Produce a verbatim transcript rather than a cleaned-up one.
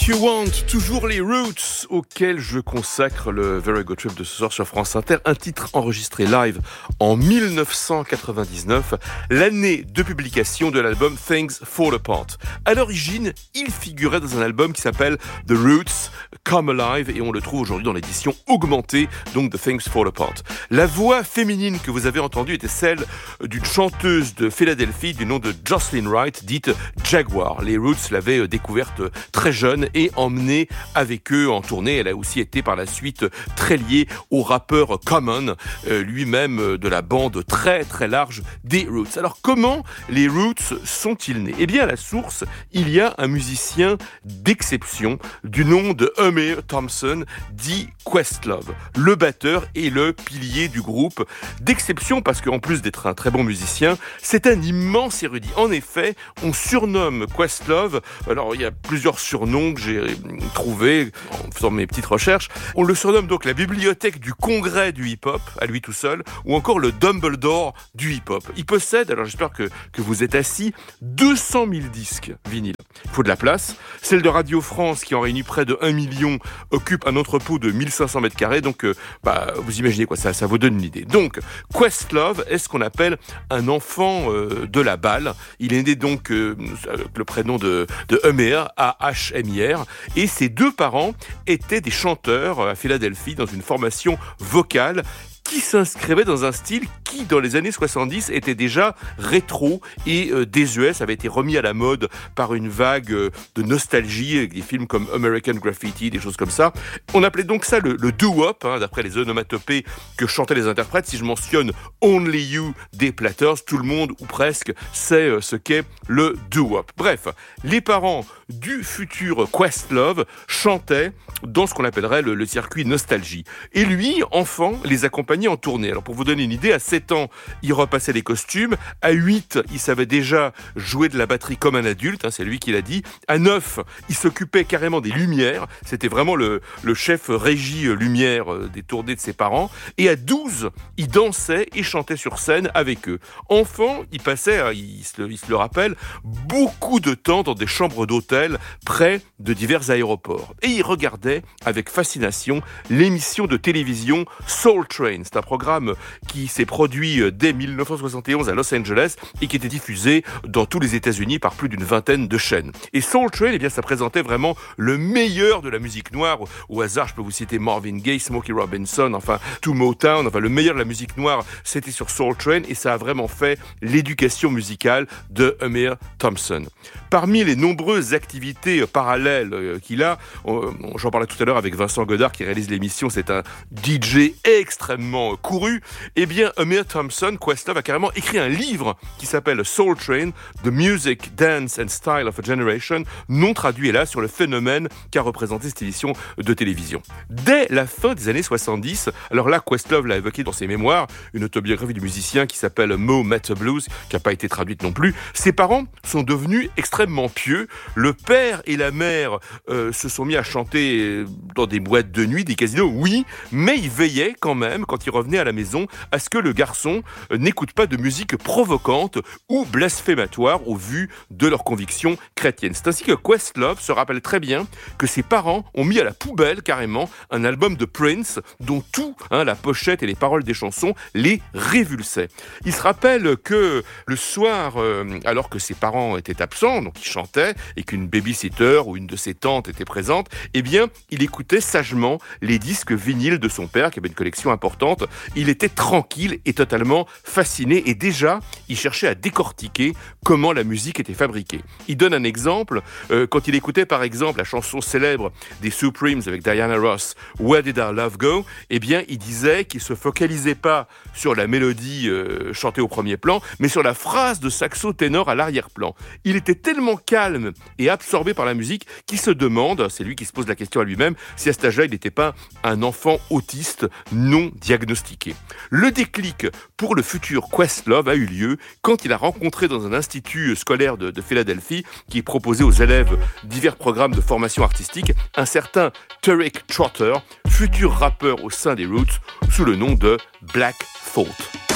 You Want, toujours les Roots, auxquels je consacre le Very Good Trip de ce soir sur France Inter, un titre enregistré live en dix-neuf cent quatre-vingt-dix-neuf, l'année de publication de l'album Things Fall Apart. À l'origine, il figurait dans un album qui s'appelle The Roots Come Alive et on le trouve aujourd'hui dans l'édition augmentée donc de Things Fall Apart. La voix féminine que vous avez entendue était celle d'une chanteuse de Philadelphie du nom de Jocelyn Wright, dite Jaguar. Les Roots l'avaient découverte très jeune et emmenée avec eux en tournée. Elle a aussi été par la suite très liée au rappeur Common, euh, lui-même de la bande très très large des Roots. Alors comment les Roots sont-ils nés ? Eh bien à la source, il y a un musicien d'exception du nom de Homer Thompson, dit Questlove, le batteur et le pilier du groupe. D'exception parce qu'en plus d'être un très bon musicien, c'est un immense érudit. En effet, on surnomme Questlove, alors il y a plusieurs surnoms que j'ai trouvés en faisant mes petites recherches. On le surnomme donc la bibliothèque du congrès du hip-hop, à lui tout seul, ou encore le Dumbledore du hip-hop. Il possède, alors j'espère que, que vous êtes assis, deux cent mille disques vinyles. Il faut de la place. Celle de Radio France, qui en réunit près de un million, occupe un entrepôt de mille cinq cents mètres carrés. Donc, euh, bah, vous imaginez quoi, ça, ça vous donne une idée. Donc, Questlove est ce qu'on appelle un enfant euh, de la balle. Il est né donc euh, avec le prénom de, de Homer, A H M I R. Et ses deux parents étaient des chanteurs à Philadelphie dans une formation vocale qui s'inscrivait dans un style qui, dans les années soixante-dix, était déjà rétro et euh, désuet. Ça avait été remis à la mode par une vague euh, de nostalgie, avec des films comme American Graffiti, des choses comme ça. On appelait donc ça le, le doo-wop, hein, d'après les onomatopées que chantaient les interprètes. Si je mentionne Only You des Platters, tout le monde, ou presque, sait euh, ce qu'est le doo-wop. Bref, les parents du futur Questlove chantaient dans ce qu'on appellerait le, le circuit nostalgie. Et lui, enfant, les accompagnait en tournée. Alors pour vous donner une idée, à sept ans, il repassait les costumes. À huit, il savait déjà jouer de la batterie comme un adulte, hein, c'est lui qui l'a dit. À neuf, il s'occupait carrément des lumières. C'était vraiment le, le chef régie lumière des tournées de ses parents. Et à douze, il dansait et chantait sur scène avec eux. Enfant, il passait, il se, il se le rappelle, beaucoup de temps dans des chambres d'hôtel près de divers aéroports. Et il regardait avec fascination l'émission de télévision Soul Train. C'est un programme qui s'est produit dès dix-neuf cent soixante et onze à Los Angeles et qui était diffusé dans tous les États-Unis par plus d'une vingtaine de chaînes. Et Soul Train, eh bien, ça présentait vraiment le meilleur de la musique noire. Au hasard, je peux vous citer Marvin Gaye, Smokey Robinson, enfin tout Motown, enfin le meilleur de la musique noire, c'était sur Soul Train et ça a vraiment fait l'éducation musicale de Homer Thompson. Parmi les nombreuses activités parallèles qu'il a, j'en parlais tout à l'heure avec Vincent Godard qui réalise l'émission, c'est un D J extrêmement couru. Eh bien, Homer Thompson, Questlove, a carrément écrit un livre qui s'appelle Soul Train, The Music, Dance and Style of a Generation, non traduit hélas sur le phénomène qu'a représenté cette émission de télévision. Dès la fin des années soixante-dix, alors là, Questlove l'a évoqué dans ses mémoires, une autobiographie du musicien qui s'appelle Mo Metta Blues, qui n'a pas été traduite non plus. Ses parents sont devenus extrêmement pieux. Le père et la mère euh, se sont mis à chanter dans des boîtes de nuit, des casinos, oui, mais ils veillaient quand même, quand ils revenaient à la maison, à ce que le garçon euh, n'écoute pas de musique provocante ou blasphématoire au vu de leurs convictions chrétiennes. C'est ainsi que Questlove se rappelle très bien que ses parents ont mis à la poubelle carrément un album de Prince dont tout, hein, la pochette et les paroles des chansons, les révulsaient. Il se rappelle que le soir, euh, alors que ses parents étaient absents, donc il chantait, et qu'une babysitter ou une de ses tantes était présente, eh bien, il écoutait sagement les disques vinyles de son père, qui avait une collection importante. Il était tranquille et totalement fasciné, et déjà, il cherchait à décortiquer comment la musique était fabriquée. Il donne un exemple, euh, quand il écoutait par exemple la chanson célèbre des Supremes avec Diana Ross, Where Did Our Love Go? Eh bien, il disait qu'il se focalisait pas sur la mélodie euh, chantée au premier plan, mais sur la phrase de saxo ténor à l'arrière-plan. Il était tellement calme et absorbé par la musique qu'il se demande, c'est lui qui se pose la question à lui-même, si à cet âge-là, il n'était pas un enfant autiste non diagnostiqué. Le déclic pour le futur Questlove a eu lieu quand il a rencontré dans un institut scolaire de, de Philadelphie, qui proposait aux élèves divers programmes de formation artistique, un certain Turek Trotter, futur rappeur au sein des Roots, sous le nom de Black Thought.